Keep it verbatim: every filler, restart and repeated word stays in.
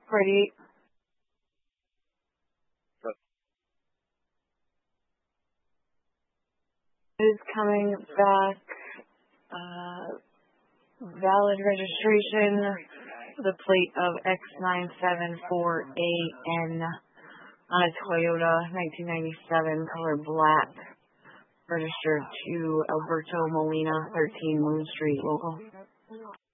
Pretty. Is coming back. Uh, valid registration. The plate of X nine seven four A N on a Toyota nineteen ninety-seven, color black. Registered to Alberto Molina, thirteen Moon Street, local.